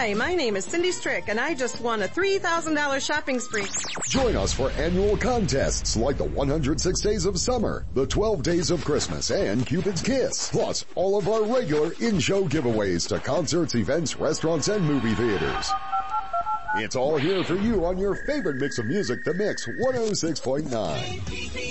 Hi, my name is Cindy Strick, and I just won a $3,000 shopping spree. Join us for annual contests like the 106 Days of Summer, the 12 Days of Christmas, and Cupid's Kiss. Plus, all of our regular in-show giveaways to concerts, events, restaurants, and movie theaters. It's all here for you on your favorite mix of music, The Mix 106.9.